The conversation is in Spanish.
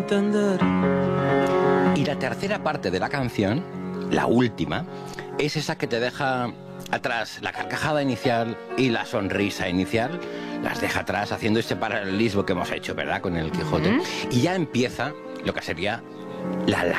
entender. Y la tercera parte de la canción, la última, es esa que te deja atrás la carcajada inicial y la sonrisa inicial, las deja atrás haciendo ese paralelismo que hemos hecho, ¿verdad?, con el Quijote. Y ya empieza lo que sería la